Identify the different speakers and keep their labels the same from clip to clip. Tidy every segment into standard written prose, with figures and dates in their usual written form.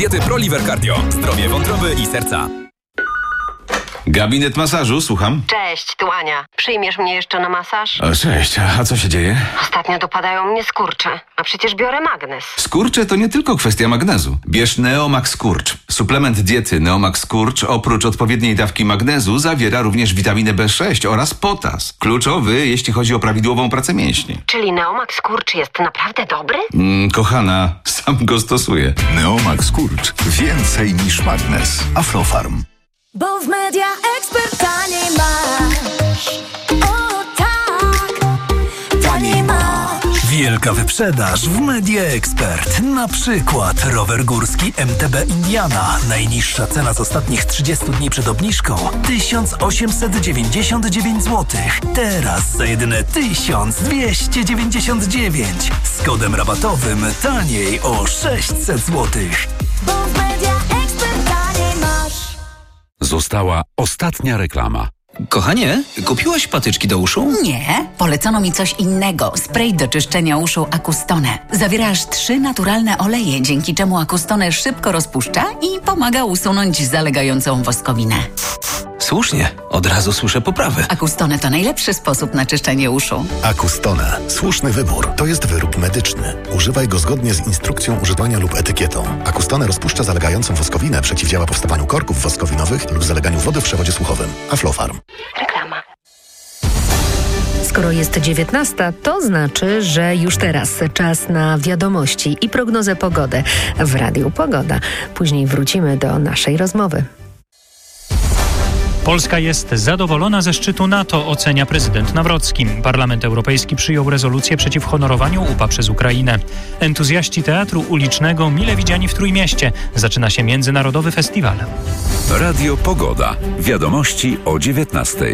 Speaker 1: Diety ProLiver Cardio. Zdrowie wątroby i serca.
Speaker 2: Gabinet masażu, słucham.
Speaker 3: Cześć, tu Ania. Przyjmiesz mnie jeszcze na masaż?
Speaker 2: Cześć, a co się dzieje?
Speaker 3: Ostatnio dopadają mnie skurcze, a przecież biorę magnes.
Speaker 2: Skurcze to nie tylko kwestia magnezu. Bierz Neomax Skurcz. Suplement diety Neomax Skurcz oprócz odpowiedniej dawki magnezu zawiera również witaminę B6 oraz potas. Kluczowy, jeśli chodzi o prawidłową pracę mięśni.
Speaker 3: Czyli Neomax Skurcz jest naprawdę dobry?
Speaker 2: Kochana, sam go stosuję.
Speaker 4: Neomax Skurcz. Więcej niż magnes. Aflofarm.
Speaker 5: Bo w Media Expert taniej masz. O tak, taniej masz.
Speaker 6: Wielka wyprzedaż w Media Expert. Na przykład rower górski MTB Indiana. Najniższa cena z ostatnich 30 dni przed obniżką 1899 zł. Teraz za jedyne 1299. Z kodem rabatowym taniej o 600 zł.
Speaker 5: Bo w Media Expert taniej masz.
Speaker 7: Została ostatnia reklama.
Speaker 8: Kochanie, kupiłaś patyczki do uszu?
Speaker 9: Nie, polecono mi coś innego. Spray do czyszczenia uszu Acustone. Zawiera aż 3 naturalne oleje, dzięki czemu Acustone szybko rozpuszcza i pomaga usunąć zalegającą woskowinę.
Speaker 8: Słusznie, od razu słyszę poprawę.
Speaker 9: Acustone to najlepszy sposób na czyszczenie uszu.
Speaker 4: Acustone. Słuszny wybór. To jest wyrób medyczny. Używaj go zgodnie z instrukcją używania lub etykietą. Acustone rozpuszcza zalegającą woskowinę, przeciwdziała powstawaniu korków woskowinowych lub zaleganiu wody w przewodzie słuchowym. Aflofarm.
Speaker 3: Reklama.
Speaker 10: Skoro jest 19, to znaczy, że już teraz czas na wiadomości i prognozę pogody w Radiu Pogoda. Później wrócimy do naszej rozmowy.
Speaker 11: Polska jest zadowolona ze szczytu NATO, ocenia prezydent Nawrocki. Parlament Europejski przyjął rezolucję przeciw honorowaniu UPA przez Ukrainę. Entuzjaści teatru ulicznego mile widziani w Trójmieście. Zaczyna się międzynarodowy festiwal.
Speaker 7: Radio Pogoda. Wiadomości o 19:00.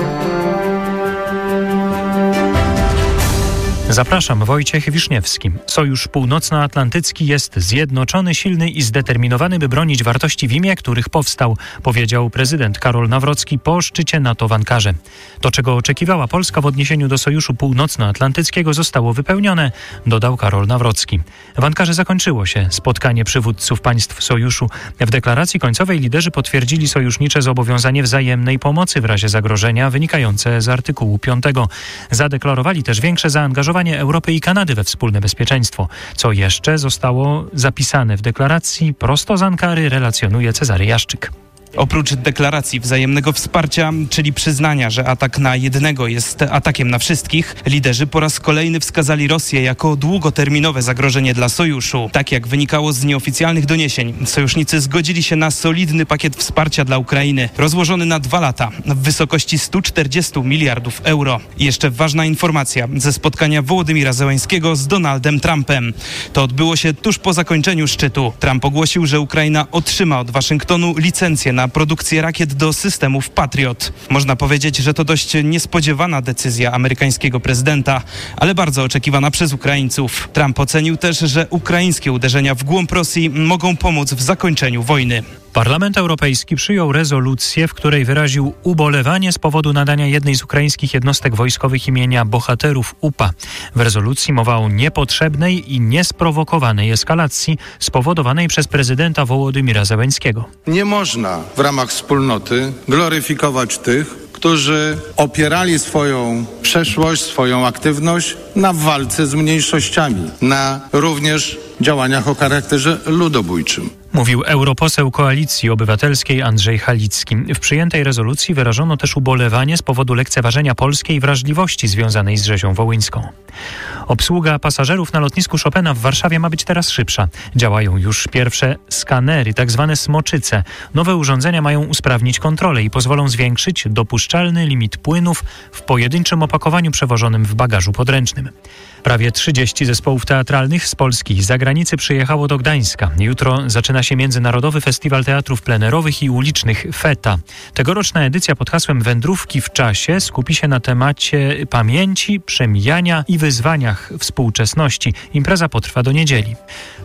Speaker 11: Zapraszam, Wojciech Wiszniewski. Sojusz Północnoatlantycki jest zjednoczony, silny i zdeterminowany, by bronić wartości, w imię których powstał, powiedział prezydent Karol Nawrocki po szczycie NATO w Ankarze. To, czego oczekiwała Polska w odniesieniu do Sojuszu Północnoatlantyckiego, zostało wypełnione, dodał Karol Nawrocki. W Ankarze zakończyło się spotkanie przywódców państw Sojuszu. W deklaracji końcowej liderzy potwierdzili sojusznicze zobowiązanie wzajemnej pomocy w razie zagrożenia wynikające z artykułu 5. Zadeklarowali też większe zaangażowanie Europy i Kanady we wspólne bezpieczeństwo. Co jeszcze zostało zapisane w deklaracji prosto z Ankary, relacjonuje Cezary Jaszczyk.
Speaker 12: Oprócz deklaracji wzajemnego wsparcia, czyli przyznania, że atak na jednego jest atakiem na wszystkich, liderzy po raz kolejny wskazali Rosję jako długoterminowe zagrożenie dla sojuszu. Tak jak wynikało z nieoficjalnych doniesień, sojusznicy zgodzili się na solidny pakiet wsparcia dla Ukrainy, rozłożony na 2 lata w wysokości 140 miliardów euro. I jeszcze ważna informacja ze spotkania Wołodymira Zełańskiego z Donaldem Trumpem. To odbyło się tuż po zakończeniu szczytu. Trump ogłosił, że Ukraina otrzyma od Waszyngtonu licencję na produkcję rakiet do systemów Patriot. Można powiedzieć, że to dość niespodziewana decyzja amerykańskiego prezydenta, ale bardzo oczekiwana przez Ukraińców. Trump ocenił też, że ukraińskie uderzenia w głąb Rosji mogą pomóc w zakończeniu wojny.
Speaker 11: Parlament Europejski przyjął rezolucję, w której wyraził ubolewanie z powodu nadania jednej z ukraińskich jednostek wojskowych imienia bohaterów UPA. W rezolucji mowa o niepotrzebnej i niesprowokowanej eskalacji spowodowanej przez prezydenta Wołodymira Zełańskiego.
Speaker 13: Nie można w ramach wspólnoty gloryfikować tych, którzy opierali swoją przeszłość, swoją aktywność na walce z mniejszościami, na również działaniach o charakterze ludobójczym.
Speaker 11: Mówił europoseł Koalicji Obywatelskiej Andrzej Halicki. W przyjętej rezolucji wyrażono też ubolewanie z powodu lekceważenia polskiej wrażliwości związanej z rzezią wołyńską. Obsługa pasażerów na lotnisku Chopina w Warszawie ma być teraz szybsza. Działają już pierwsze skanery, tak zwane smoczyce. Nowe urządzenia mają usprawnić kontrolę i pozwolą zwiększyć dopuszczalny limit płynów w pojedynczym opakowaniu przewożonym w bagażu podręcznym. Prawie 30 zespołów teatralnych z Polski i zagranicy przyjechało do Gdańska. Jutro zaczyna się Międzynarodowy Festiwal Teatrów Plenerowych i Ulicznych FETA. Tegoroczna edycja pod hasłem Wędrówki w czasie skupi się na temacie pamięci, przemijania i wyzwaniach współczesności. Impreza potrwa do niedzieli.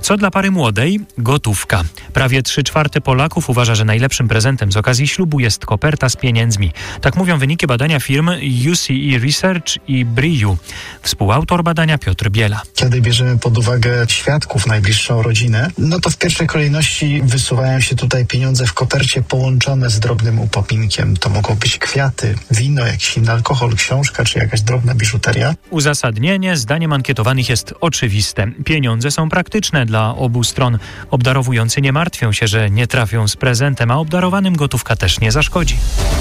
Speaker 11: Co dla pary młodej? Gotówka. Prawie 3/4 Polaków uważa, że najlepszym prezentem z okazji ślubu jest koperta z pieniędzmi. Tak mówią wyniki badania firm UCE Research i Briu. Współautor badania Piotr Biela.
Speaker 14: Kiedy bierzemy pod uwagę świadków, najbliższą rodzinę, no to w pierwszej kolejności wysuwają się tutaj pieniądze w kopercie połączone z drobnym upomnikiem. To mogą być kwiaty, wino, jakiś inny alkohol, książka czy jakaś drobna biżuteria.
Speaker 11: Uzasadnienie zdaniem ankietowanych jest oczywiste. Pieniądze są praktyczne dla obu stron. Obdarowujący nie martwią się, że nie trafią z prezentem, a obdarowanym gotówka też nie zaszkodzi.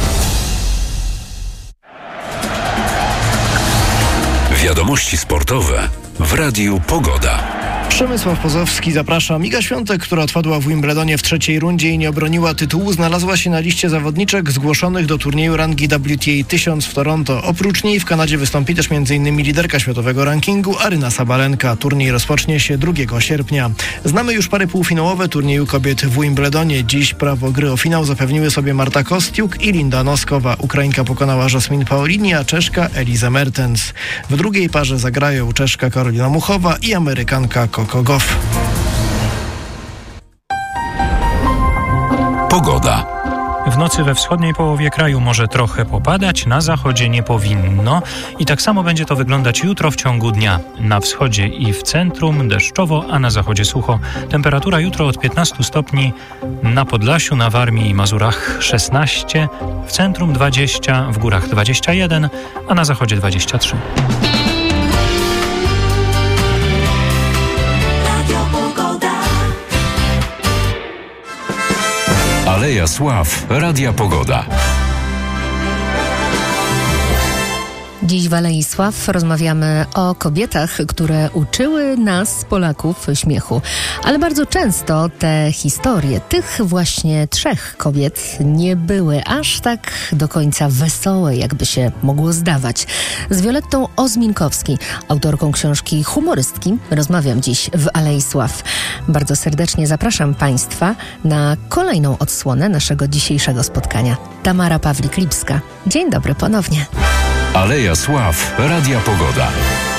Speaker 7: Wiadomości sportowe w Radiu Pogoda.
Speaker 15: Przemysław Pozowski zaprasza. Iga Świątek, która odpadła w Wimbledonie w trzeciej rundzie i nie obroniła tytułu, znalazła się na liście zawodniczek zgłoszonych do turnieju rangi WTA 1000 w Toronto. Oprócz niej w Kanadzie wystąpi też m.in. liderka światowego rankingu Aryna Sabalenka. Turniej rozpocznie się 2 sierpnia. Znamy już pary półfinałowe turnieju kobiet w Wimbledonie. Dziś prawo gry o finał zapewniły sobie Marta Kostiuk i Linda Noskowa. Ukrainka pokonała Jasmine Paolini, a Czeszka Eliza Mertens. W drugiej parze zagrają Czeszka Karolina Muchowa i Amerykanka Coco Gauff.
Speaker 7: Pogoda.
Speaker 11: W nocy we wschodniej połowie kraju może trochę popadać, na zachodzie nie powinno i tak samo będzie to wyglądać jutro w ciągu dnia. Na wschodzie i w centrum deszczowo, a na zachodzie sucho. Temperatura jutro od 15 stopni, na Podlasiu, na Warmii i Mazurach 16, w centrum 20, w górach 21, a na zachodzie 23.
Speaker 7: Aleja Sław, Radia Pogoda.
Speaker 10: Dziś w Alei Sław rozmawiamy o kobietach, które uczyły nas, Polaków, śmiechu. Ale bardzo często te historie tych właśnie 3 kobiet nie były aż tak do końca wesołe, jakby się mogło zdawać. Z Violettą Ozminkowski, autorką książki Humorystki, rozmawiam dziś w Alei Sław. Bardzo serdecznie zapraszam Państwa na kolejną odsłonę naszego dzisiejszego spotkania. Tamara Pawlik-Lipska. Dzień dobry ponownie.
Speaker 7: Aleja Sław, Radia Pogoda.